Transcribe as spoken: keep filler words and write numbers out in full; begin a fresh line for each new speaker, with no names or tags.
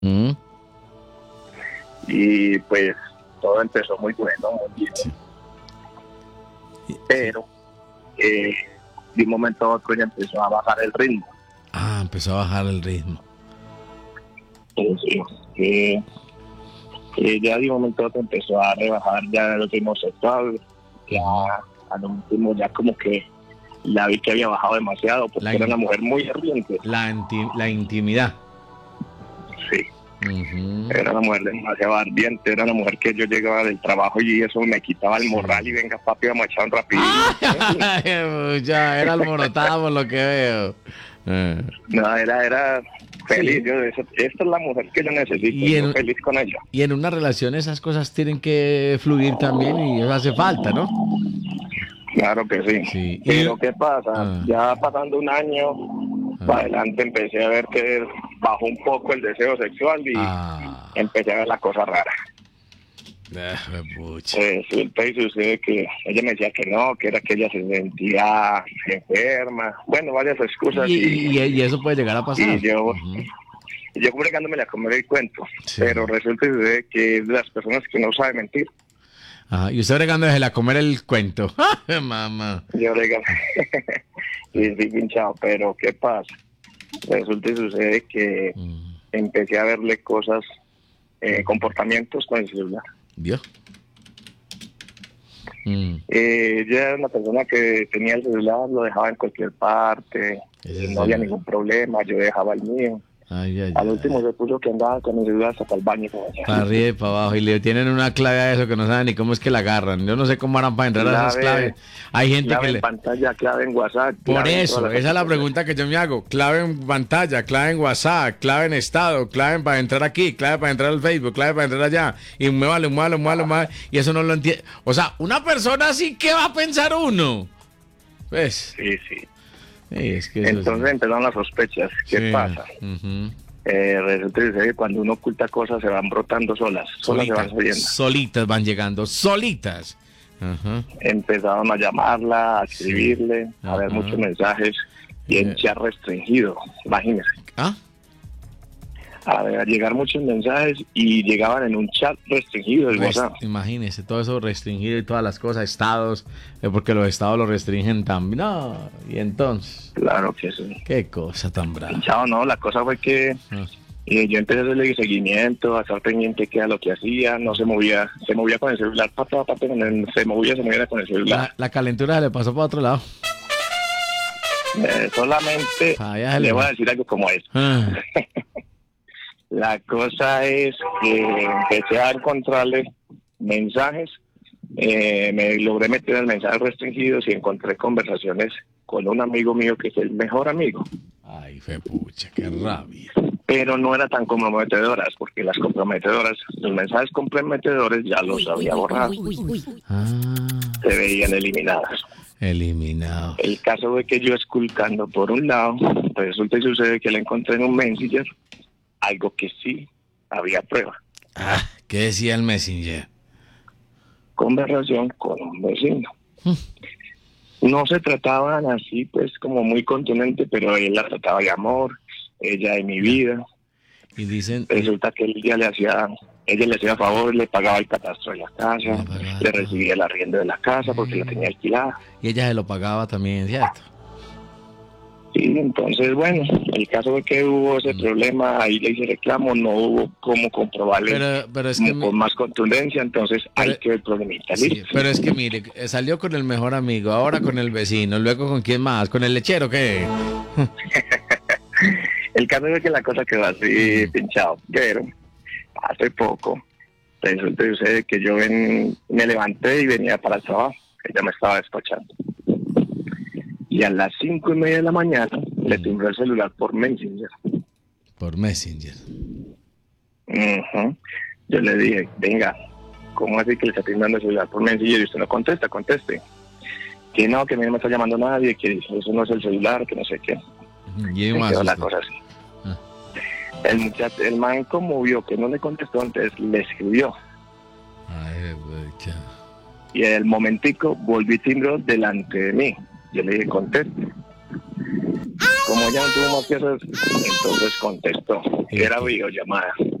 Mm.
Y pues todo empezó muy bueno, muy bien.
Sí.
Pero eh, de un momento a otro ya empezó a bajar el ritmo.
Ah, empezó a bajar el ritmo.
Entonces, eh, eh, ya de un momento a otro empezó a rebajar ya el ritmo sexual. Ya
Uh-huh.
al último ya como que la vi que había bajado demasiado porque
La
era
in-
una mujer muy ardiente.
La, inti- la intimidad.
Sí,
Uh-huh.
era una mujer demasiado ardiente, era una mujer que yo llegaba del trabajo y eso me quitaba el
Sí.
morral y venga papi, vamos a echar un rapidito.
Ay, ya era alborotada por lo que veo. Eh.
No, era, era feliz.
Sí.
Yo, esa- esta es la mujer que yo necesito.
Y
Yo
en,
feliz con ella.
y en una relación esas cosas tienen que fluir también y eso hace falta, ¿no?
Claro que sí.
Sí.
Pero
Y-
¿qué pasa?
Ah.
Ya pasando un año,
Ah.
para adelante empecé a ver que bajó un poco el deseo sexual y
Ah.
empecé a ver la cosa rara.
Ah, pucha.
Resulta y sucede que ella me decía que no, que era que ella se sentía enferma. Bueno, varias excusas.
Y,
Y,
y- y eso puede llegar a pasar.
y yo,
Ujú.
y yo comunicándome a comer el cuento.
Sí.
Pero resulta y sucede que es de las personas que no sabe mentir.
Ajá, y usted bregando desde la comer el cuento. Mamá.
Yo le digo, sí, sí, pinchado, pero ¿qué pasa? Resulta y sucede que
Mm.
empecé a verle cosas, eh, comportamientos con el celular.
¿Vio? Mm.
Eh, yo era una persona que tenía el celular, lo dejaba en cualquier parte,
Ese
no había
celular.
ningún problema, yo dejaba el mío.
Ay, ay,
Al
ay.
último se puso que andaba con el celular hasta el baño. Como allá.
Para arriba y para abajo. Y le tienen una clave a eso que no saben ni cómo es que la agarran. Yo no sé cómo harán para entrar a esas
Clave-
claves. Hay gente
Clave
que
en
le...
pantalla, clave en WhatsApp.
Por
clave en
eso,
todas las
esa es la
aplicaciones.
pregunta que yo me hago. Clave en pantalla, clave en WhatsApp, clave en estado, clave para entrar aquí, clave para entrar al Facebook, clave para entrar allá. Y muévalo, muévalo, muévalo, muévalo. Y eso no lo entiende. O sea, una persona así, ¿qué va a pensar uno? Pues,
Sí, sí.
sí, es que eso
Entonces
sí.
empezaron las sospechas. ¿Qué
Sí,
pasa?
ujú.
Eh, resulta que cuando uno oculta cosas se van brotando solas, solas se van
Solitas,
saliendo.
solitas van llegando, solitas. Ajá.
Empezaron a llamarla, a escribirle,
Sí.
a ver
Ajá.
muchos mensajes y en
Eh.
chat restringido, imagínese.
¿Ah?
A, ver, a llegar muchos mensajes y llegaban en un chat restringido del
Rest-
WhatsApp.
imagínese, todo eso restringido y todas las cosas, estados, eh, porque los estados lo restringen también. No, y entonces,
Claro que sí.
qué cosa tan brava.
Chao, no, la cosa fue que
Ah.
eh, yo empecé a hacerle seguimiento, a estar pendiente que era lo que hacía, no se movía, se movía con el celular, para toda parte, con el- se movía, se movía con el celular.
La, la calentura se le pasó para otro lado.
Eh, solamente
Ah, ya se
le
le
voy a
va.
decir algo como es.
Ah,
La cosa es que empecé a encontrarle mensajes, eh, me logré meter en mensajes restringidos y encontré conversaciones con un amigo mío que es el mejor amigo,
ay, fe pucha, qué rabia.
pero no era tan comprometedoras, porque las comprometedoras, los mensajes comprometedores ya los había borrado,
Ah,
se veían eliminadas.
eliminado.
El caso fue que yo esculcando por un lado, resulta y sucede que le encontré en un Messenger algo que sí había prueba.
Ah, ¿qué decía el Messenger?
Conversación con un vecino. No se trataban así, pues, como muy contundente, pero él la trataba de amor, ella de mi vida.
Y dicen,
Resulta que él ya le hacía, ella le hacía favor, le pagaba el catastro de la casa,
Le pagaba
le
todo.
recibía el arriendo de la casa porque la tenía alquilada.
y ella se lo pagaba también, ¿cierto?
Sí, entonces, bueno, el caso fue que hubo ese
Mm.
problema, ahí le hice reclamo, no hubo cómo comprobarle
Pero, pero es que...
con
mi-
más contundencia, entonces
Pero-
hay que ver problemita.
Sí,
¿Listo?
pero es que mire, eh, salió con el mejor amigo, ahora con el vecino, luego con quién más, con el lechero, ¿qué?
El caso es que la cosa quedó así pinchado, pero hace poco resulta y sucede que yo ven- me levanté y venía para el trabajo, ella me estaba despachando. Y a las cinco y media de la mañana le timbró el celular por Messenger.
Por Messenger.
Ujú. Yo le dije, venga, ¿cómo así que le está timbrando el celular por Messenger? Y usted no contesta, conteste. Que no, que a mí no me está llamando nadie, que eso no es el celular, que no sé qué.
Y hay
Me
más
quedó la
usted.
cosa así.
Ah.
El muchacho, el man como vio que no le contestó, entonces le escribió.
Ay, pucha.
Y el momentico volví timbró delante de mí. Yo le dije, conteste. como ella no tuvo más que hacer, entonces contestó. Era videollamada.